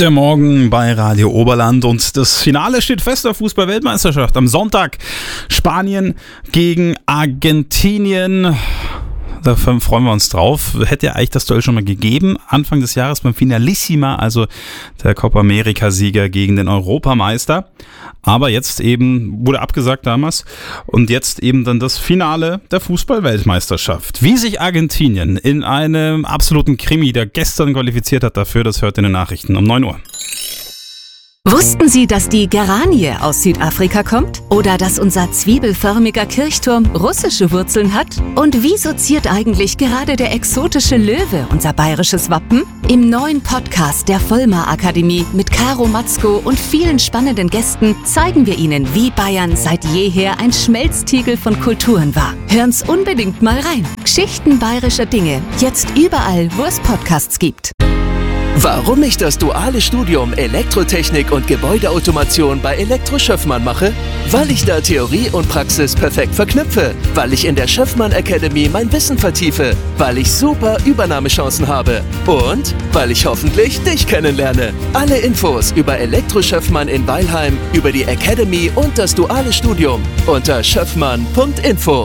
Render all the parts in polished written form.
Der Morgen bei Radio Oberland und das Finale steht fest der Fußball-Weltmeisterschaft. Am Sonntag Spanien gegen Argentinien. Da freuen wir uns drauf. Hätte ja eigentlich das Duell schon mal gegeben. Anfang des Jahres beim Finalissima, also der Copa America-Sieger gegen den Europameister. Aber jetzt eben wurde abgesagt damals und jetzt eben dann das Finale der Fußball-Weltmeisterschaft. Wie sich Argentinien in einem absoluten Krimi, der gestern qualifiziert hat dafür, das hört in den Nachrichten um 9 Uhr. Wussten Sie, dass die Geranie aus Südafrika kommt? Oder dass unser zwiebelförmiger Kirchturm russische Wurzeln hat? Und wieso ziert eigentlich gerade der exotische Löwe unser bayerisches Wappen? Im neuen Podcast der Vollmar Akademie mit Caro Matzko und vielen spannenden Gästen zeigen wir Ihnen, wie Bayern seit jeher ein Schmelztiegel von Kulturen war. Hören's unbedingt mal rein. Geschichten bayerischer Dinge. Jetzt überall, wo es Podcasts gibt. Warum ich das duale Studium Elektrotechnik und Gebäudeautomation bei Elektro Schöffmann mache? Weil ich da Theorie und Praxis perfekt verknüpfe. Weil ich in der Schöffmann Academy mein Wissen vertiefe. Weil ich super Übernahmechancen habe. Und weil ich hoffentlich dich kennenlerne. Alle Infos über Elektro Schöffmann in Weilheim, über die Academy und das duale Studium unter schöffmann.info.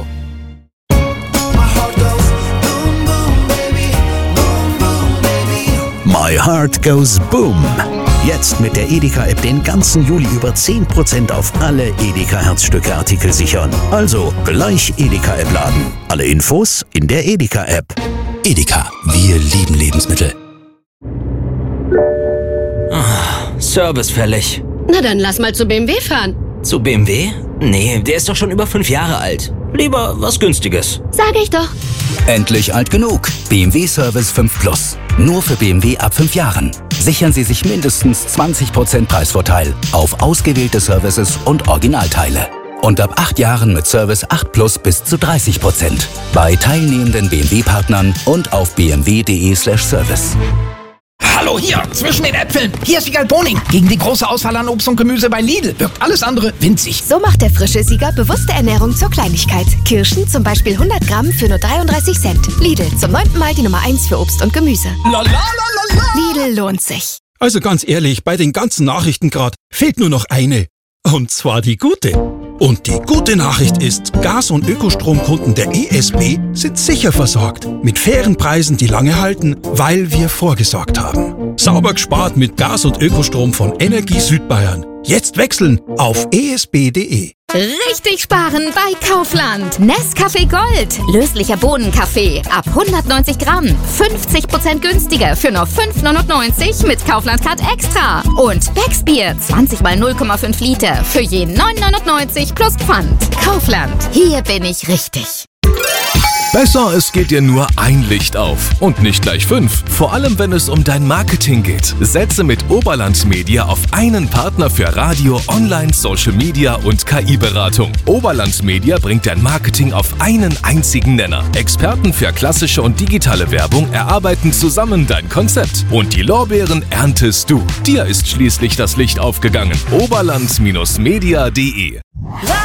My Heart Goes Boom. Jetzt mit der Edeka-App den ganzen Juli über 10% auf alle Edeka-Herzstücke-Artikel sichern. Also gleich Edeka-App laden. Alle Infos in der Edeka-App. Edeka, wir lieben Lebensmittel. Service fällig. Na dann lass mal zu BMW fahren. Zu BMW? Nee, der ist doch schon über 5 Jahre alt. Lieber was Günstiges. Sag ich doch. Endlich alt genug. BMW Service 5 Plus. Nur für BMW ab 5 Jahren. Sichern Sie sich mindestens 20% Preisvorteil auf ausgewählte Services und Originalteile. Und ab 8 Jahren mit Service 8 Plus bis zu 30%. Bei teilnehmenden BMW-Partnern und auf bmw.de/service. Hallo, hier, zwischen den Äpfeln. Hier ist Siegal Boning. Gegen die große Auswahl an Obst und Gemüse bei Lidl wirkt alles andere winzig. So macht der frische Sieger bewusste Ernährung zur Kleinigkeit. Kirschen zum Beispiel 100 Gramm für nur 33 Cent. Lidl, zum 9. Mal die Nummer 1 für Obst und Gemüse. Lidl lohnt sich. Also ganz ehrlich, bei den ganzen Nachrichten gerade fehlt nur noch eine. Und zwar die gute. Und die gute Nachricht ist, Gas- und Ökostromkunden der ESB sind sicher versorgt. Mit fairen Preisen, die lange halten, weil wir vorgesorgt haben. Sauber gespart mit Gas- und Ökostrom von Energie Südbayern. Jetzt wechseln auf esb.de. Richtig sparen bei Kaufland. Nescafé Gold. Löslicher Bohnenkaffee. Ab 190 Gramm. 50% günstiger für nur 5,99 mit Kaufland Card Extra. Und Becksbier. 20 mal 0,5 Liter. Für je 9,99 plus Pfand. Kaufland. Hier bin ich richtig. Besser, es geht dir nur ein Licht auf und nicht gleich 5. Vor allem, wenn es um dein Marketing geht. Setze mit Oberland Media auf einen Partner für Radio, Online, Social Media und KI-Beratung. Oberland Media bringt dein Marketing auf einen einzigen Nenner. Experten für klassische und digitale Werbung erarbeiten zusammen dein Konzept. Und die Lorbeeren erntest du. Dir ist schließlich das Licht aufgegangen. Oberland-media.de